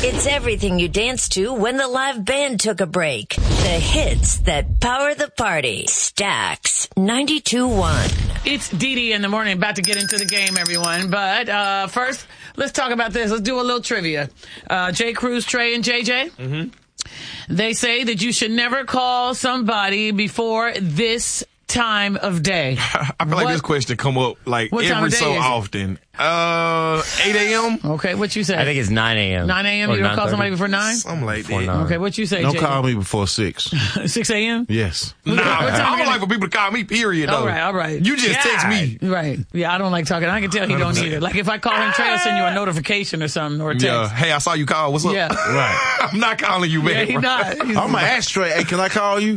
It's everything you danced to when the live band took a break. The hits that power the party. Stax 92.1. It's Dee Dee in the morning, about to get into the game, everyone. But first, let's talk about this. Let's do a little trivia. J. Cruz, Trey, and JJ. Mm-hmm. They say that you should never call somebody before this time of day. I feel like this question come up like every so often. 8 a.m. Okay, what you say? I think it's 9 a.m. 9 a.m. You don't call somebody before 9? Something like that. Okay, what you say, Don't JJ? call me before 6. 6 a.m.? Yes. Nah, I don't like for people to call me, period, though. All right. You just text me. Right. Yeah, I don't like talking. I can tell he don't either. Like, if I call him, Trey will send you a notification or something, or a text. Yeah, hey, I saw you call. What's up? Yeah. Right. I'm not calling you back. Yeah, he's not. I'm going to ask Trey, hey, can I call you?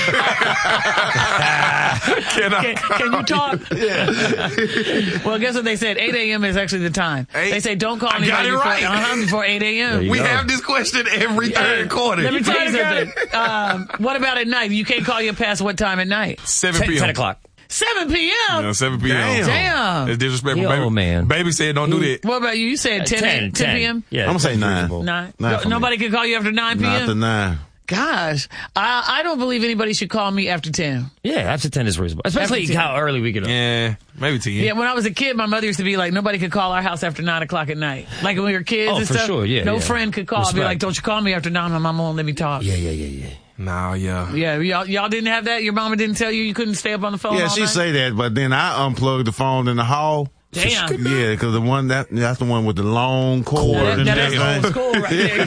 Can you talk? Yeah. Well, guess what they said? 8 a.m. is actually the time. They say don't call anybody before 8 a.m. We have this question every third quarter. Let me tell you something. What about at night? You can't call your past what time at night? 7 p.m. 10 o'clock. 7 p.m.? Yeah, 7 p.m. Damn. It's disrespectful, Yo, baby. Man. Baby said don't do that. What about you? You said 10 p.m.? Yeah, I'm going to say 9. 9. for Nobody can call you after 9 p.m.? Not after 9. Gosh, I don't believe anybody should call me after 10. Yeah, after 10 is reasonable. Especially how early we get up. Yeah, maybe 10. Yeah, when I was a kid, my mother used to be like, nobody could call our house after 9 o'clock at night. Like when we were kids and for stuff. sure, yeah. No friend could call. Respect. I'd be like, don't you call me after 9. My mama won't let me talk. Yeah. Nah, yeah. Yeah, y'all didn't have that? Your mama didn't tell you couldn't stay up on the phone Yeah, all she night? say that, but then I unplugged the phone in the hall. Damn. Yeah, because that's the one with the long cord and That's everything. old school right there.